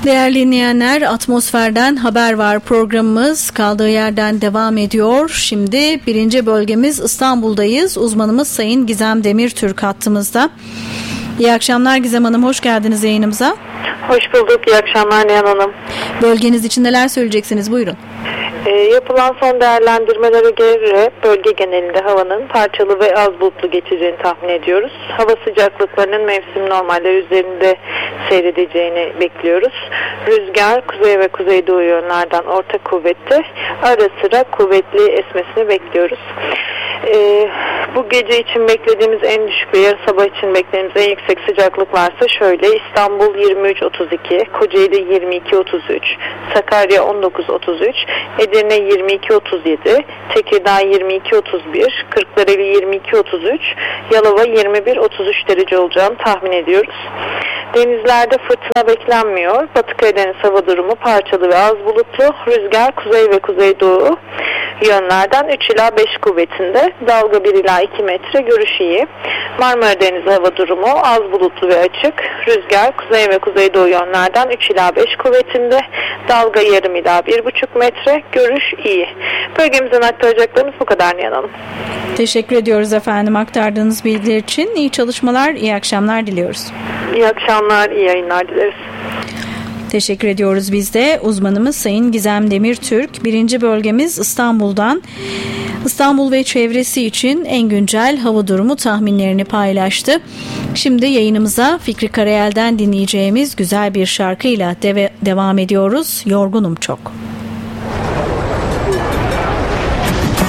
Değerli dinleyenler, Atmosfer'den Haber Var programımız kaldığı yerden devam ediyor. Şimdi birinci bölgemiz İstanbul'dayız. Uzmanımız Sayın Gizem Demirtürk hattımızda. İyi akşamlar Gizem Hanım, hoş geldiniz yayınımıza. Hoş bulduk, iyi akşamlar Nihan Hanım. Bölgeniz için neler söyleyeceksiniz, buyurun. Yapılan son değerlendirmelere göre bölge genelinde havanın parçalı ve az bulutlu geçeceğini tahmin ediyoruz. Hava sıcaklıklarının mevsim normalleri üzerinde seyredeceğini bekliyoruz. Rüzgar kuzey ve kuzeydoğu yönlerden orta kuvvette, ara sıra kuvvetli esmesini bekliyoruz. Bu gece için beklediğimiz en düşük ve yarın sabah için beklediğimiz en yüksek sıcaklıklarsa şöyle: İstanbul 23-32, Kocaeli 22-33, Sakarya 19-33, Edirne 22-37, Tekirdağ 22-31, Kırklareli 22-33, Yalova 21-33 derece olacağını tahmin ediyoruz. Denizlerde fırtına beklenmiyor. Batı Karadeniz hava durumu parçalı ve az bulutlu. Rüzgar kuzey ve kuzeydoğu yönlerden 3 ila 5 kuvvetinde. Dalga 1 ila 2 metre, görüş iyi. Marmara Denizi hava durumu az bulutlu ve açık. Rüzgar kuzey ve kuzeydoğu yönlerden 3 ila 5 kuvvetinde. Dalga yarım ila 1,5 metre, görüş iyi. Bölgemizden aktaracaklarımız bu kadar Nihan Hanım. Teşekkür ediyoruz efendim aktardığınız bilgiler için. İyi çalışmalar, iyi akşamlar diliyoruz. İyi akşamlar, iyi yayınlar dileriz. Teşekkür ediyoruz biz de. Uzmanımız Sayın Gizem Demirtürk. Birinci bölgemiz İstanbul'dan. İstanbul ve çevresi için en güncel hava durumu tahminlerini paylaştı. Şimdi yayınımıza Fikri Karayel'den dinleyeceğimiz güzel bir şarkıyla devam ediyoruz. Yorgunum çok.